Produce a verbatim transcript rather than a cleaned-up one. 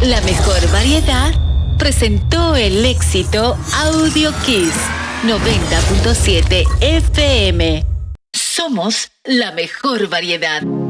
La mejor variedad presentó el éxito Audio Kiss noventa punto siete F M. Somos la mejor variedad.